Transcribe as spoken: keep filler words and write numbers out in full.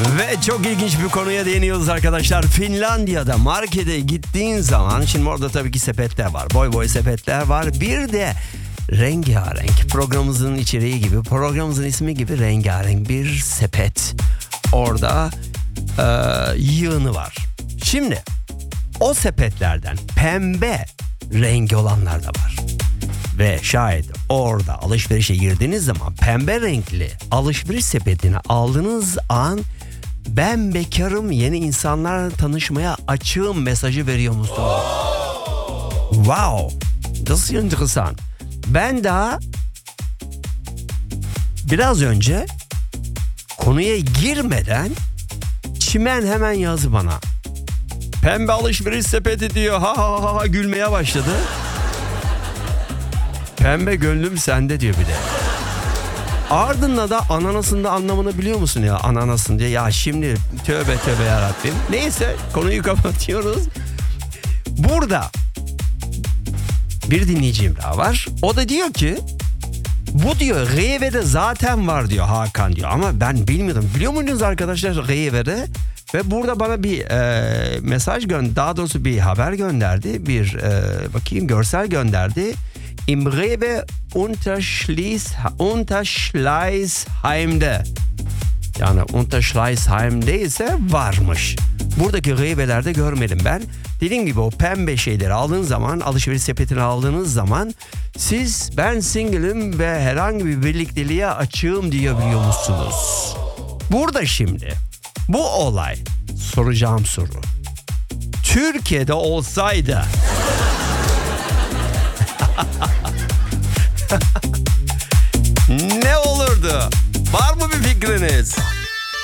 Ve çok ilginç bir konuya değiniyoruz arkadaşlar. Finlandiya'da markete gittiğin zaman, şimdi orada tabii ki sepetler var. Boy boy sepetler var. Bir de rengarenk, programımızın içeriği gibi, programımızın ismi gibi rengarenk bir sepet. Orada e, yığını var. Şimdi o sepetlerden pembe rengi olanlar da var. Ve şayet orada alışverişe girdiğiniz zaman pembe renkli alışveriş sepetini aldığınız an ben bekarım, yeni insanlarla tanışmaya açığım mesajı veriyor musunuz? Wow, nasıl enteresan. Ben daha biraz önce konuya girmeden Çimen hemen yazdı bana. Pembe alışveriş sepeti diyor, ha ha ha ha, gülmeye başladı. Pembe gönlüm sende diyor bir de. Ardından da ananasın da anlamını biliyor musun ya, ananasın diye. Ya şimdi tövbe tövbe yarabbim. Neyse, konuyu kapatıyoruz. Burada bir dinleyicim daha var. O da diyor ki bu diyor Reve'de zaten var diyor Hakan diyor. Ama ben bilmiyordum. Biliyor muydunuz arkadaşlar Reve'de? Ve burada bana bir e, mesaj gönderdi. Daha doğrusu bir haber gönderdi. Bir e, bakayım görsel gönderdi. Im Rewe Unterschleißheim'de. Yani Unterschleißheim'de ise varmış. Buradaki Rewe'lerde görmedim ben. Dediğim gibi o pembe şeyleri aldığınız zaman, alışveriş sepetini aldığınız zaman siz ben single'ım ve herhangi bir birlikteliğe açığım diyebiliyor musunuz? Burada şimdi bu olay, soracağım soru. Türkiye'de olsaydı